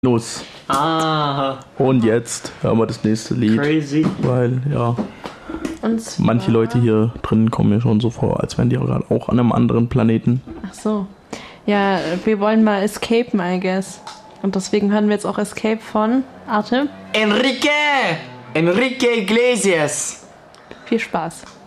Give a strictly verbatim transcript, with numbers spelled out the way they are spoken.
Los. Ah. Und jetzt hören wir das nächste Lied. Crazy. Weil, ja, Und zwar, manche Leute hier drin kommen mir schon so vor, als wären die gerade auch an einem anderen Planeten. Ach so. Ja, wir wollen mal escapen, I guess. Und deswegen hören wir jetzt auch Escape von Arte. Enrique! Enrique Iglesias! Viel Spaß.